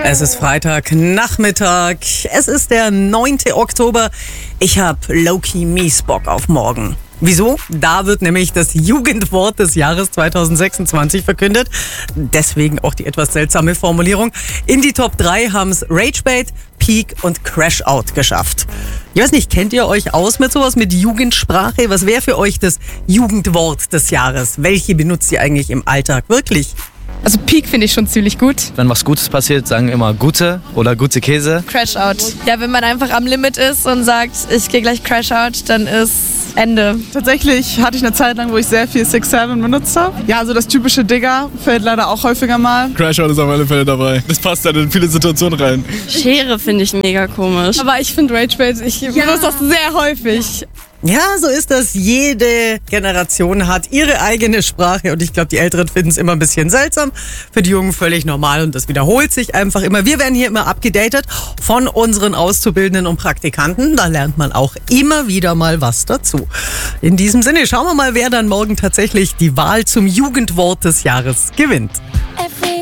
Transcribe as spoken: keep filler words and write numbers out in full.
Es ist Freitagnachmittag. Es ist der neunte Oktober. Ich habe low-key mies Bock auf morgen. Wieso? Da wird nämlich das Jugendwort des Jahres zweitausendsechsundzwanzig verkündet. Deswegen auch die etwas seltsame Formulierung. In die Top drei haben es Ragebait, Peak und Crashout geschafft. Ich weiß nicht, kennt ihr euch aus mit sowas, mit Jugendsprache? Was wäre für euch das Jugendwort des Jahres? Welche benutzt ihr eigentlich im Alltag wirklich? Also Peak finde ich schon ziemlich gut. Wenn was Gutes passiert, sagen immer Gute oder gute Käse. Crashout. Ja, wenn man einfach am Limit ist und sagt, ich gehe gleich Crashout, dann ist Ende. Tatsächlich hatte ich eine Zeit lang, wo ich sehr viel six seven benutzt habe. Ja, so das typische Digger fällt leider auch häufiger mal. Crashout ist auf alle Fälle dabei. Das passt halt in viele Situationen rein. Schere finde ich mega komisch. Aber ich finde Ragebait, ich ja. benutze das sehr häufig. Ja, so ist das. Jede Generation hat ihre eigene Sprache und ich glaube, die Älteren finden es immer ein bisschen seltsam. Für die Jungen völlig normal und das wiederholt sich einfach immer. Wir werden hier immer abgedatet von unseren Auszubildenden und Praktikanten. Da lernt man auch immer wieder mal was dazu. In diesem Sinne, schauen wir mal, wer dann morgen tatsächlich die Wahl zum Jugendwort des Jahres gewinnt.